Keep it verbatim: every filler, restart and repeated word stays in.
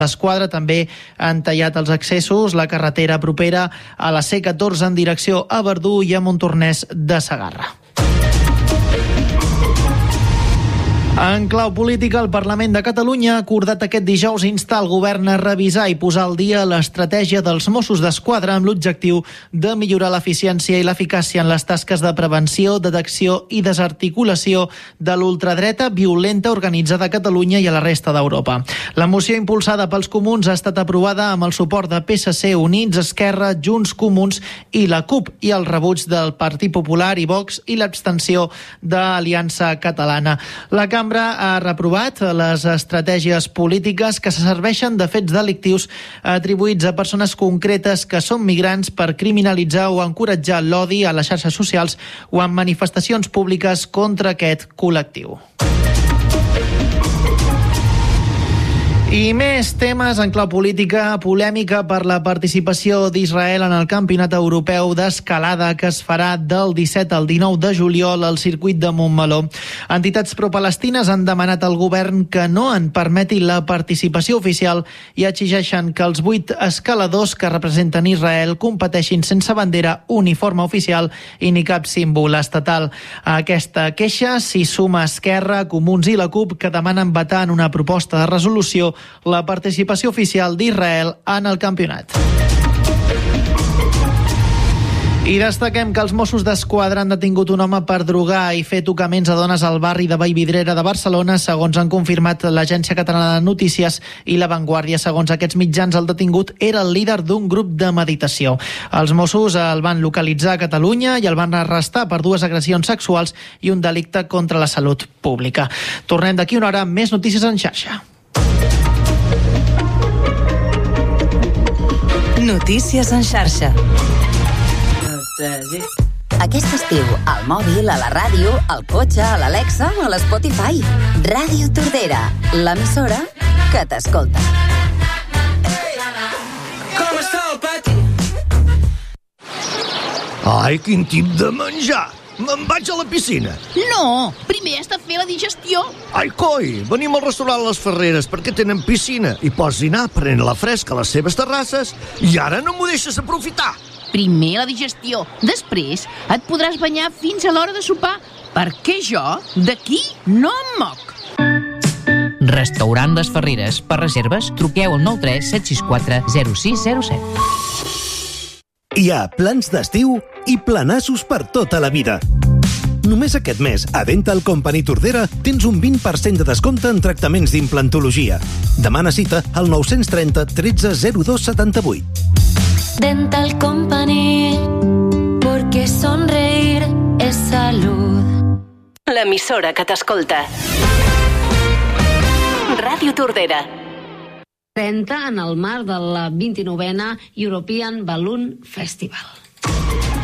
d'Esquadra també han tallat els accessos, la carretera propera a la C catorze en direcció a Verdú i a Montornès de Segarra. En clau política, el Parlament de Catalunya ha acordat aquest dijous instar el govern a revisar i posar al dia l'estratègia dels Mossos d'Esquadra amb l'objectiu de millorar l'eficiència i l'eficàcia en les tasques de prevenció, detecció i desarticulació de l'ultradreta violenta organitzada a Catalunya i a la resta d'Europa. La moció impulsada pels comuns ha estat aprovada amb el suport de P S C, Units, Esquerra, Junts, Comuns i la CUP i el rebuig del Partit Popular i Vox i l'abstenció d'Aliança Catalana. La Cambra ha reprovat les estratègies polítiques que se serveixen de fets delictius atribuïts a persones concretes que són migrants per criminalitzar o encoratjar l'odi a les xarxes socials o en manifestacions públiques contra aquest col·lectiu. I més temes en clau política, polèmica per la participació d'Israel en el Campionat Europeu d'Escalada que es farà del disset al dinou de juliol al circuit de Montmeló. Entitats pro-palestines han demanat al govern que no en permeti la participació oficial i exigeixen que els vuit escaladors que representen Israel competeixin sense bandera, uniforme oficial i ni cap símbol estatal. A aquesta queixa s'hi suma Esquerra, Comuns i la CUP, que demanen vetar en una proposta de resolució la participació oficial d'Israel en el campionat. I destaquem que els Mossos d'Esquadra han detingut un home per drogar i fer tocaments a dones al barri de Vallvidrera de Barcelona, segons han confirmat l'Agència Catalana de Notícies i La Vanguardia. Segons aquests mitjans, el detingut era el líder d'un grup de meditació. Els Mossos el van localitzar a Catalunya i el van arrestar per dues agressions sexuals i un delicte contra la salut pública. Tornem d'aquí una hora amb més notícies en xarxa. Notícies en xarxa. Aquest estiu, al mòbil, a la ràdio, al cotxe, a l'Alexa o a l'Spotify. Ràdio Tordera, l'emissora que t'escolta. Com està el pati? Ai, quin tip de menjar! Me'n vaig a la piscina. No, primer has de fer la digestió. Ai, coi, venim al restaurant Les Ferreres perquè tenen piscina i pots dinar prenent la fresca a les seves terrasses i ara no m'ho deixes aprofitar. Primer la digestió, després et podràs banyar fins a l'hora de sopar, perquè jo d'aquí no em moc. Restaurant Les Ferreres. Per reserves, truqueu al nou tres set sis quatre zero sis zero set. Hi ha plans d'estiu i planassos per tota la vida. Només aquest mes, a Dental Company Tordera, tens un vint per cent de descompte en tractaments d'implantologia. Demana cita al nou trenta tretze zero dos setanta-vuit. Dental Company, porque sonreír es salud. L'emissora que t'escolta. Ràdio Tordera. trenta en el marc de la vint-i-novena European Balloon Festival.